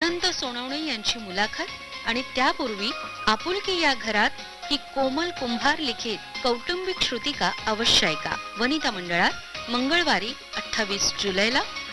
वसंत सोनवणे यांची मुलाखत आणि त्यापूर्वी आपुलकी या घरात ही कोमल कुंभार लिखित कौटुंबिक श्रुतिका अवश्य ऐका. वनिता मंडळात मंगळवारी 28 जुलैला